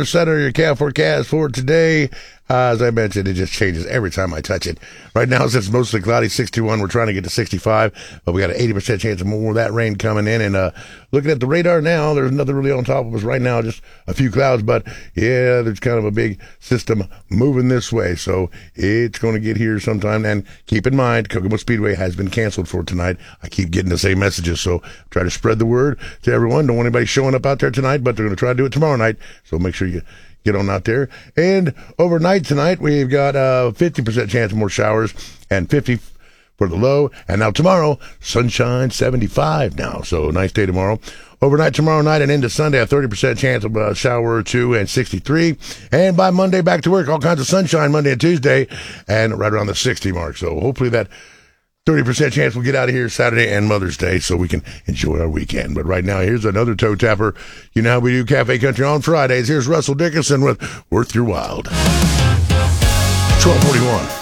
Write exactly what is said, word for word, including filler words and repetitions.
Center, your cat forecast for today. Uh, as I mentioned, it just changes every time I touch it. Right now, it's mostly cloudy, sixty-one. We're trying to get to sixty-five, but we got an eighty percent chance of more of that rain coming in. And uh, looking at the radar now, there's nothing really on top of us right now, just a few clouds. But, yeah, there's kind of a big system moving this way. So it's going to get here sometime. And keep in mind, Kokomo Speedway has been canceled for tonight. I keep getting the same messages, so try to spread the word to everyone. Don't want anybody showing up out there tonight, but they're going to try to do it tomorrow night. So make sure you get on out there. And overnight tonight, we've got a fifty percent chance of more showers and fifty for the low. And now tomorrow, sunshine, seventy-five now. So nice day tomorrow. Overnight tomorrow night and into Sunday, a thirty percent chance of a shower or two and sixty-three. And by Monday, back to work, all kinds of sunshine Monday and Tuesday and right around the sixty mark. So hopefully that thirty percent chance we'll get out of here Saturday and Mother's Day so we can enjoy our weekend. But right now, here's another toe tapper. You know how we do Cafe Country on Fridays. Here's Russell Dickinson with Worth Your Wild. twelve forty-one.